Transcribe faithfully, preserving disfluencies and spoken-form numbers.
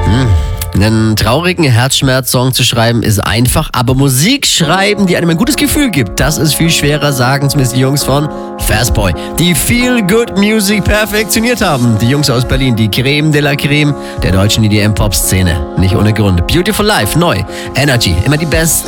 Einen traurigen Herzschmerz-Song zu schreiben ist einfach, aber Musik schreiben, die einem ein gutes Gefühl gibt, das ist viel schwerer, sagen zumindest die Jungs von Fastboy, die Feel Good Music perfektioniert haben. Die Jungs aus Berlin, die Creme de la Creme der deutschen E D M-Pop-Szene. Nicht ohne Grund. Beautiful Life, neu. Energy, immer die besten